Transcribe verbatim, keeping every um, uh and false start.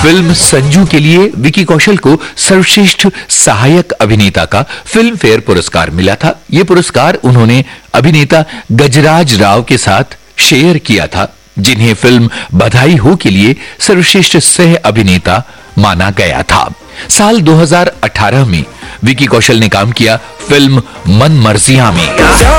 Film Sanju के लिए विकी कौशल को सर्वश्रेष्ठ सहायक अभिनेता का फिल्म फेयर पुरस्कार मिला था। यह पुरस्कार उन्होंने अभिनेता गजराज राव के साथ शेयर किया था, जिन्हें फिल्म बधाई हो के लिए सर्वश्रेष्ठ सह अभिनेता माना गया था। साल दो हज़ार अठारह में विकी कौशल ने काम किया फिल्म मन मर्जियां में।